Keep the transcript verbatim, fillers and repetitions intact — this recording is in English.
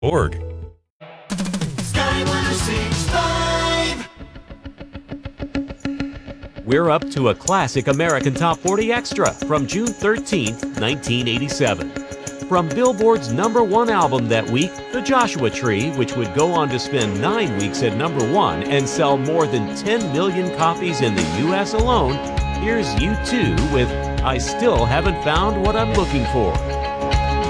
Org. Sky one oh six point five. We're up to a classic American Top forty Extra from June thirteenth, nineteen eighty-seven. From Billboard's number one album that week, The Joshua Tree, which would go on to spend nine weeks at number one and sell more than ten million copies in the U S alone, here's U two with I Still Haven't Found What I'm Looking For.